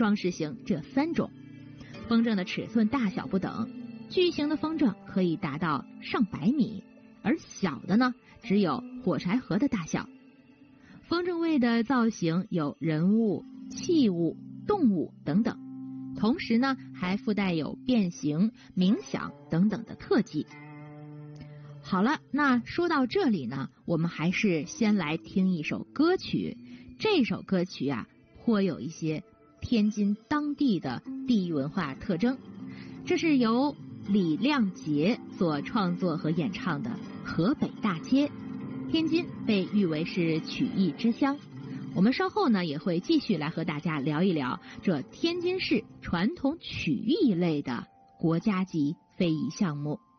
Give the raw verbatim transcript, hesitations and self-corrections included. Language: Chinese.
装饰型这三种。风筝的尺寸大小不等，巨型的风筝可以达到上百米，而小的呢只有火柴盒的大小。风筝位的造型有人物、器物、动物等等，同时呢还附带有变形、冥想等等的特技。好了，那说到这里呢，我们还是先来听一首歌曲。这首歌曲啊，颇有一些天津当地的地域文化特征。这是由李亮杰所创作和演唱的《河北大街》。天津被誉为是曲艺之乡，我们稍后呢也会继续来和大家聊一聊这天津市传统曲艺类的国家级非遗项目。